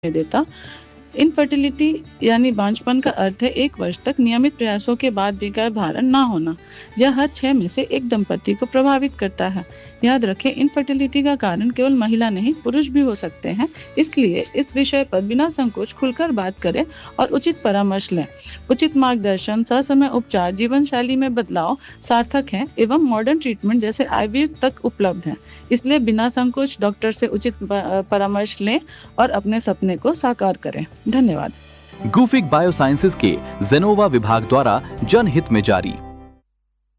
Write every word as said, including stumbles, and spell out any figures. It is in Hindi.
देता। इनफर्टिलिटी यानी बांझपन का अर्थ है एक वर्ष तक नियमित प्रयासों के बाद भी गर्भधारण ना होना। यह हर छह में से एक दंपति को प्रभावित करता है। याद रखें, इनफर्टिलिटी का कारण केवल महिला नहीं, पुरुष भी हो सकते हैं। इसलिए इस विषय पर बिना संकोच खुलकर बात करें और उचित परामर्श लें। उचित मार्गदर्शन, ससमय उपचार, जीवन शैली में बदलाव सार्थक हैं एवं मॉडर्न ट्रीटमेंट जैसे आईवीएफ तक उपलब्ध हैं। इसलिए बिना संकोच डॉक्टर से उचित परामर्श लें और अपने सपने को साकार करें। धन्यवाद। गुफिक बायोसाइंसेज के जेनोवा विभाग द्वारा जनहित में जारी।